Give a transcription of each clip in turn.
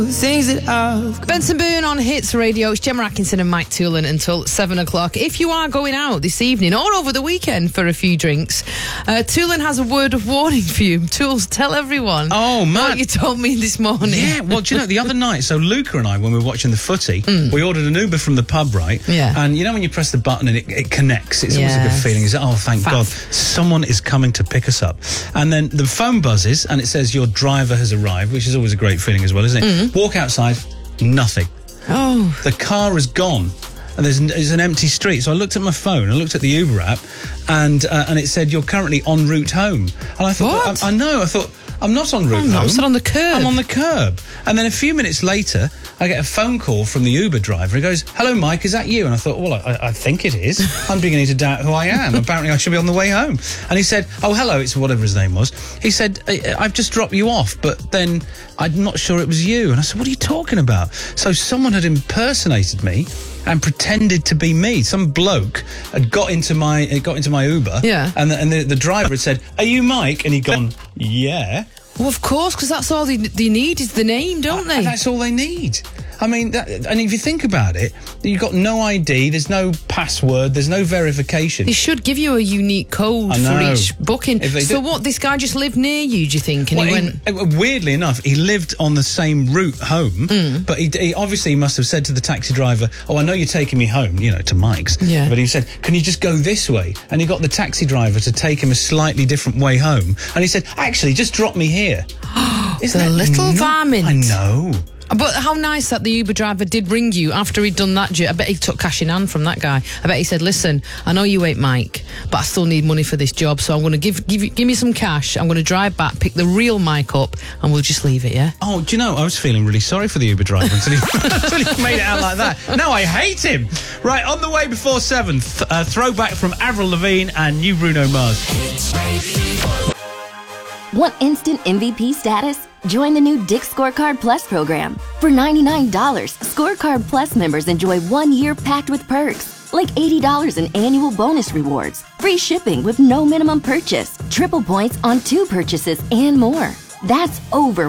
Things that I've Benson Boone on Hits Radio. It's Gemma Atkinson and Mike Toolan until 7 o'clock. If you are going out this evening or over the weekend for a few drinks, Toolan has a word of warning for you. Tools, tell everyone what you told me this morning. Yeah, well, do you know, the other night, so Luca and I, when we were watching the footy, we ordered an Uber from the pub, right? Yeah. And you know when you press the button and it connects, it's always a good feeling. Is oh, thank God, someone is coming to pick us up. And then the phone buzzes and it says your driver has arrived, which is always a great feeling as well, isn't it? Walk outside, nothing. Oh. The car is gone. And there's an empty street. So I looked at my phone, I looked at the Uber app, and it said, you're currently en route home. And I thought, what? I thought, I'm not en route home. I'm still on the curb. I'm on the curb. And then a few minutes later, I get a phone call from the Uber driver. He goes, hello, Mike, is that you? And I thought, well, I think it is. I'm beginning to doubt who I am. Apparently, I should be on the way home. And he said, oh, hello, it's whatever his name was. He said, I've just dropped you off, but then I'm not sure it was you. And I said, what are you talking about? So someone had impersonated me and pretended to be me. Some bloke had got into my Uber. Yeah. And the driver had said, are you Mike? And he'd gone, yeah. Well, of course, because that's all they need is the name, don't they? That's all they need. I mean, and if you think about it, you've got no ID, there's no password, there's no verification. They should give you a unique code for each booking. So what, this guy just lived near you, do you think? And he went... Weirdly enough, he lived on the same route home, but he obviously must have said to the taxi driver, oh, I know you're taking me home, to Mike's. Yeah. But he said, can you just go this way? And he got the taxi driver to take him a slightly different way home. And he said, actually, just drop me here. It's a little varmint. I know. But how nice that the Uber driver did ring you after he'd done that. I bet he took cash in hand from that guy. I bet he said, listen, I know you ain't Mike, but I still need money for this job, so I'm going to give me some cash. I'm going to drive back, pick the real Mike up, and we'll just leave it, yeah? Oh, do you know, I was feeling really sorry for the Uber driver until he made it out like that. Now I hate him. Right, on the way before 7, throwback from Avril Lavigne and new Bruno Mars. Want instant MVP status? Join the new Dick's Scorecard Plus program. For $99, Scorecard Plus members enjoy 1 year packed with perks, like $80 in annual bonus rewards, free shipping with no minimum purchase, triple points on 2 purchases, and more. That's over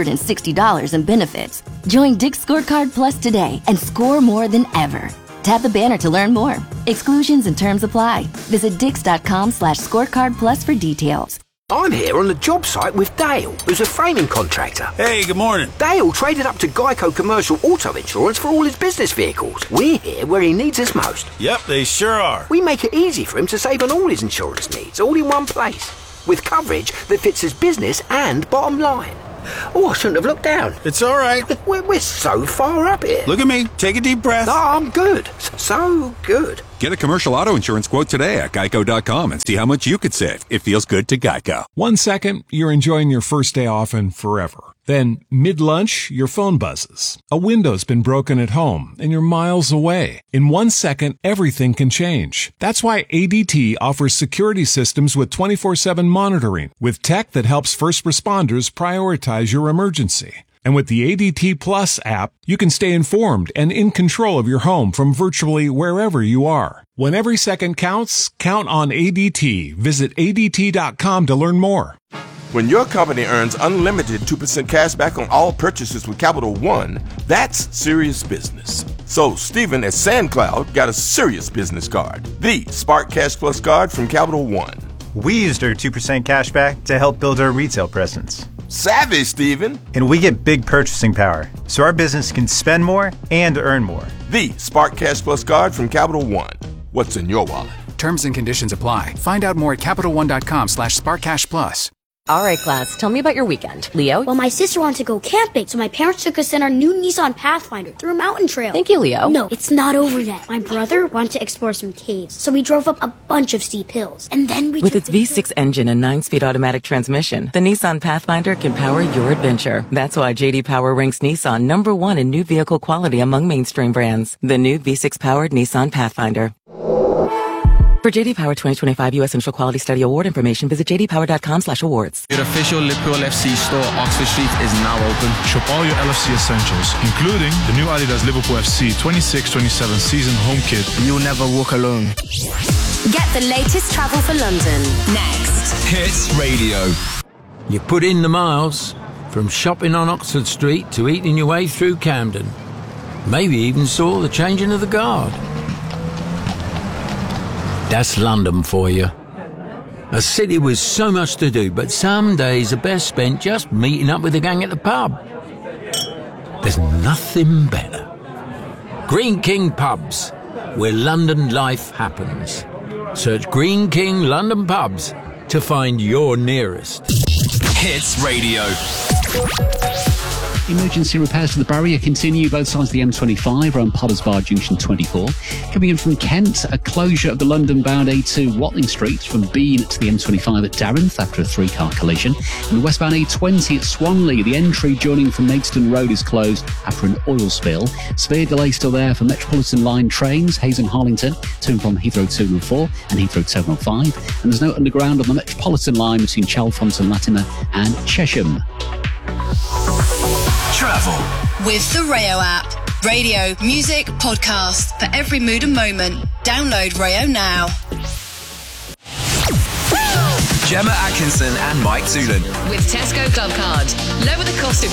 $160 in benefits. Join Dick's Scorecard Plus today and score more than ever. Tap the banner to learn more. Exclusions and terms apply. Visit dix.com/scorecard plus for details. I'm here on the job site with Dale, who's a framing contractor. Hey, good morning. Dale traded up to Geico Commercial Auto Insurance for all his business vehicles. We're here where he needs us most. Yep, they sure are. We make it easy for him to save on all his insurance needs, all in one place, with coverage that fits his business and bottom line. Oh, I shouldn't have looked down. It's all right. We're so far up here. Look at me. Take a deep breath. Oh, I'm good. So good. Get a commercial auto insurance quote today at Geico.com and see how much you could save. It feels good to Geico. 1 second, you're enjoying your first day off and forever. Then, mid-lunch, your phone buzzes. A window's been broken at home, and you're miles away. In 1 second, everything can change. That's why ADT offers security systems with 24/7 monitoring, with tech that helps first responders prioritize your emergency. And with the ADT Plus app, you can stay informed and in control of your home from virtually wherever you are. When every second counts, count on ADT. Visit ADT.com to learn more. When your company earns unlimited 2% cash back on all purchases with Capital One, that's serious business. So Stephen at SandCloud got a serious business card, the Spark Cash Plus card from Capital One. We used our 2% cash back to help build our retail presence. Savvy, Stephen. And we get big purchasing power, so our business can spend more and earn more. The Spark Cash Plus card from Capital One. What's in your wallet? Terms and conditions apply. Find out more at CapitalOne.com/SparkCashPlus. All right, class, tell me about your weekend. Leo? Well, my sister wanted to go camping, so my parents took us in our new Nissan Pathfinder through a mountain trail. Thank you, Leo. No, it's not over yet. My brother wanted to explore some caves, so we drove up a bunch of steep hills. And then we... With its V6 engine and 9-speed automatic transmission, the Nissan Pathfinder can power your adventure. That's why J.D. Power ranks Nissan #1 in new vehicle quality among mainstream brands. The new V6-powered Nissan Pathfinder. For J.D. Power 2025 U.S. Central Quality Study Award information, visit jdpower.com/awards. Your official Liverpool FC store, Oxford Street, is now open. Shop all your LFC essentials, including the new Adidas Liverpool FC 26-27 season home kit. You'll never walk alone. Get the latest travel for London next. Hits Radio. You put in the miles, From shopping on Oxford Street to eating your way through Camden. Maybe even saw the changing of the guard. That's London for you. A city with so much to do, but some days are best spent just meeting up with the gang at the pub. There's nothing better. Green King Pubs, where London life happens. Search Green King London Pubs to find your nearest. Hits Radio. Emergency repairs to the barrier continue both sides of the M25 around Potters Bar Junction 24. Coming in from Kent, a closure of the London-bound A2 Watling Street from Bean to the M25 at Darrenth after a 3-car collision. And the westbound A20 at Swanley, the entry joining from Maidstone Road is closed after an oil spill. Severe delay still there for Metropolitan Line trains, Hayes and Harlington, to and from Heathrow Terminal 4 and Heathrow Terminal 5. And there's no underground on the Metropolitan Line between Chalfont and Latimer and Chesham. Travel with the Rayo app. Radio, music, podcast for every mood and moment. Download Rayo now. Gemma Atkinson and Mike Zoolan. With Tesco Club Card. Lower the cost of